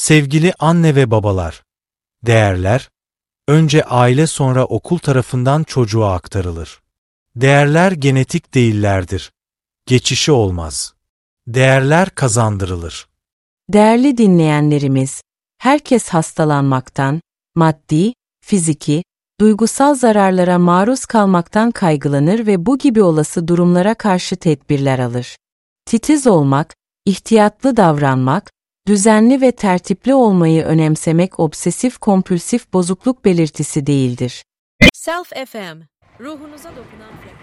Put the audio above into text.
Sevgili anne ve babalar, değerler, önce aile sonra okul tarafından çocuğa aktarılır. Değerler genetik değillerdir. Geçişi olmaz. Değerler kazandırılır. Değerli dinleyenlerimiz, herkes hastalanmaktan, maddi, fiziki, duygusal zararlara maruz kalmaktan kaygılanır ve bu gibi olası durumlara karşı tedbirler alır. Titiz olmak, ihtiyatlı davranmak, düzenli ve tertipli olmayı önemsemek obsesif-kompulsif bozukluk belirtisi değildir. Self FM, ruhunuza dokunan